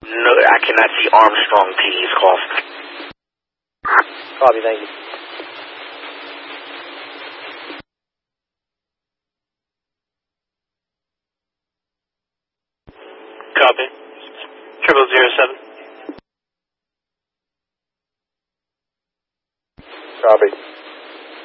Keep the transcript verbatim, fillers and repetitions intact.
No, I cannot see Armstrong, please, call. Copy, thank you. Copy. Triple zero seven. Copy.